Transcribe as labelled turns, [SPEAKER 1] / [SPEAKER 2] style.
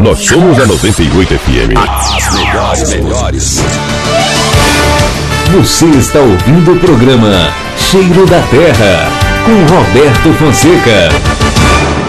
[SPEAKER 1] Nós somos a 98 FM.
[SPEAKER 2] As melhores.
[SPEAKER 3] Você está ouvindo o programa Cheiro da Terra, com Roberto Fonseca.